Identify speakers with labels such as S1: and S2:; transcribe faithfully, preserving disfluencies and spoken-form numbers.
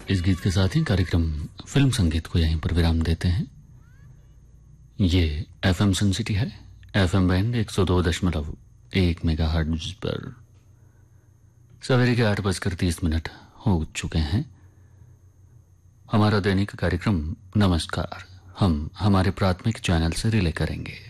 S1: इस गीत के साथ ही कार्यक्रम फिल्म संगीत को यहीं पर विराम देते हैं। ये एफएम सन सिटी है, एफएम बैंड एक सौ दो दशमलव एक मेगाहर्ट्ज पर सवेरे के आठ बजकर तीस मिनट हो चुके हैं। हमारा दैनिक कार्यक्रम नमस्कार हम हमारे प्राथमिक चैनल से रिले करेंगे।